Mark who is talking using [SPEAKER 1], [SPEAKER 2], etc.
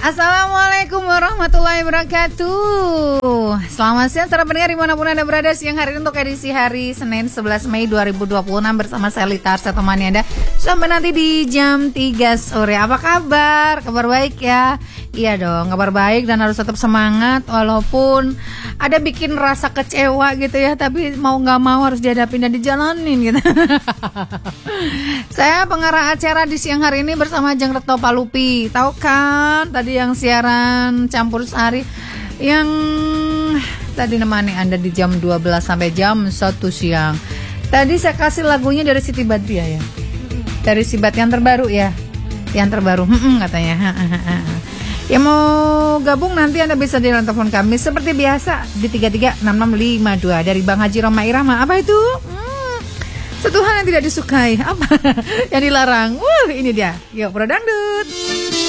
[SPEAKER 1] Assalamualaikum warahmatullahi wabarakatuh. Selamat siang para pendengar dimanapun Anda berada. Siang hari ini untuk edisi hari Senin 11 Mei 2026 bersama saya Lita Arsa temani Anda sampai nanti di jam 3 sore. Apa kabar? Kabar baik ya? Iya dong, kabar baik dan harus tetap semangat walaupun ada bikin rasa kecewa gitu ya, tapi mau gak mau harus dihadapin dan dijalanin gitu. Saya pengarah acara di siang hari ini bersama Jeng Reto Palupi. Tahu kan tadi yang siaran campur sehari yang tadi nemani Anda di jam 12 sampai jam 1 siang. Tadi saya kasih lagunya dari Siti Badriah ya. Dari Sibat yang terbaru ya. Yang terbaru katanya. Ya mau gabung nanti Anda bisa di telepon kami seperti biasa di 336652 dari Bang Haji Roma Irama. Apa itu? Satu hal yang tidak disukai. Apa? Yang dilarang. Ini dia. Yuk, Bro Dangdut.